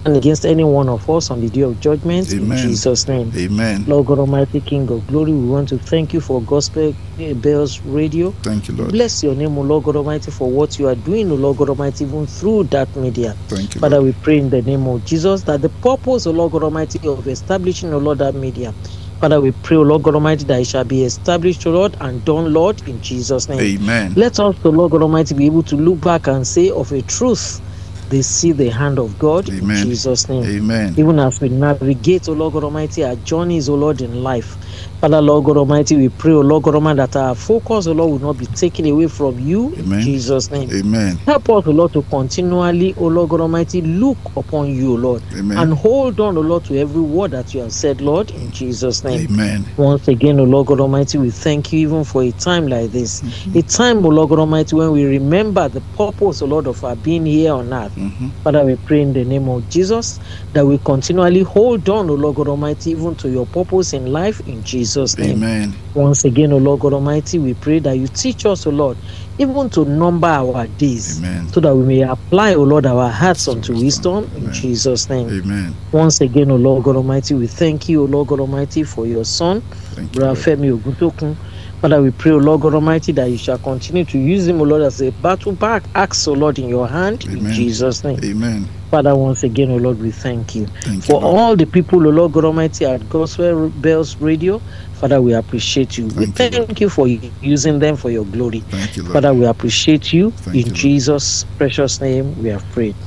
against any one of us on the day of judgment. Amen. In Jesus' name. Amen. Lord God Almighty, King of glory, we want to thank you for Gospel Bells Radio. Thank you, Lord. Bless your name, O Lord God Almighty, for what you are doing, O Lord God Almighty, even through that media. Thank you, Father, Lord. we pray in the name of Jesus that the purpose, O Lord God Almighty, of establishing, O Lord, that media, Father, we pray, O Lord God Almighty, that it shall be established, O Lord, and done, Lord, in Jesus' name. Amen. Let us, O Lord God Almighty, be able to look back and say of a truth, they see the hand of God. Amen. In Jesus' name. Amen. Even as we navigate, O Lord God Almighty, our journeys, O Lord, in life. Father, Lord God Almighty, we pray, O Lord God Almighty, that our focus, O Lord, will not be taken away from you. Amen. In Jesus' name. Amen. Help us, O Lord, to continually, O Lord God Almighty, look upon you, O Lord, Amen. and hold on, O Lord, to every word that you have said, Lord, in Jesus' name. Amen. Once again, O Lord God Almighty, we thank you even for a time like this. Mm-hmm. A time, O Lord God Almighty, when we remember the purpose, O Lord, of our being here on earth. Mm-hmm. Father, we pray in the name of Jesus that we continually hold on, O Lord God Almighty, even to your purpose in life, in Jesus' name. Amen. Once again, O Lord God Almighty, we pray that you teach us, O Lord, even to number our days, Amen. so that we may apply, O Lord, our hearts unto wisdom, in Amen. Jesus' name. Amen. Once again, O Lord God Almighty, we thank you, O Lord God Almighty, for your son, Thank you, Brother Lord. Femi Oguntokun. Father, we pray, O Lord God Almighty, that you shall continue to use him, O Lord, as a battle back axe, O Lord, in your hand, in Amen. Jesus' name. Amen. Father, once again, O Lord, we thank you. Thank For you, Lord. all the people, O Lord God Almighty, at Gospel Bells Radio, Father, we appreciate you. We Thank you, Lord. thank you for using them for your glory. Thank you, Lord. Father, we appreciate you. Thank In you, Lord. Jesus' precious name, we have prayed.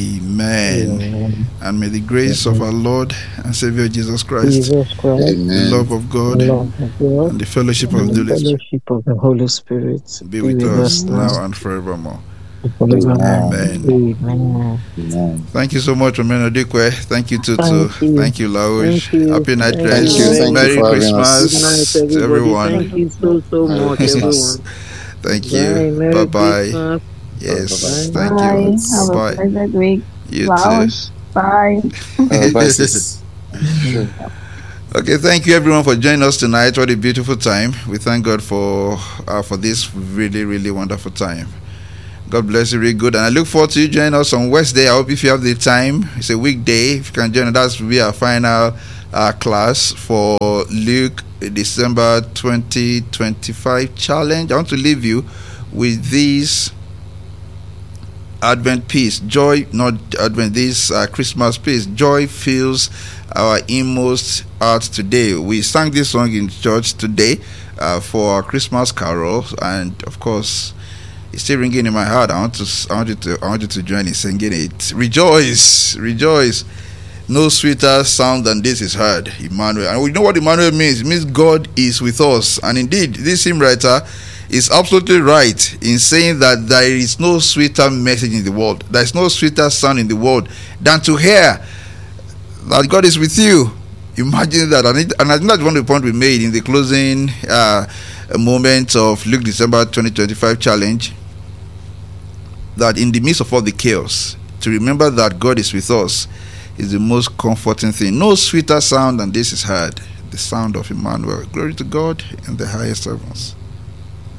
Amen. Amen. And may the grace of our Lord and Savior Jesus Christ, Jesus Christ, the Amen. love of God, the love of God, and the fellowship of and the the Holy Spirit fellowship of the Holy Spirit be with us now now and forevermore. and forevermore. Amen. Amen. Amen. Thank you so much, Romano Dikwe. Thank you, Tutu. Thank you. Thank you, Lauj. Thank you. Happy night Thank rest. you. Thank you Merry for having Good us. night, Christmas to everybody. everyone. Thank you so Merry much, Christmas. everyone. Thank Bye. you. Merry Bye-bye. Christmas. Yes, Bye. thank Bye. you. Have a Bye-bye. pleasant week. You Lausch. Bye. Bye, sis. Sure. Okay, thank you everyone for joining us tonight. What a beautiful time. We thank God for this really, really wonderful time. God bless you, really good. And I look forward to you joining us on Wednesday. I hope if you have the time, it's a weekday. If you can join us, that will be our final class for Luke December 2025 challenge. I want to leave you with this Advent peace. Joy, not Advent, this Christmas peace. Joy fills our inmost hearts today. We sang this song in church today for our Christmas carol, and of course, it's still ringing in my heart. I want you to join in singing it. Rejoice, rejoice. No sweeter sound than this is heard. Emmanuel. And we know what Emmanuel means. It means God is with us. And indeed, this hymn writer is absolutely right in saying that there is no sweeter message in the world. There is no sweeter sound in the world than to hear that God is with you. Imagine that. And I think that's one of the points we made in the closing moment of Luke December 2025 challenge. That in the midst of all the chaos, to remember that God is with us is the most comforting thing. No sweeter sound than this is heard, the sound of Emmanuel. Glory to God in the highest heavens.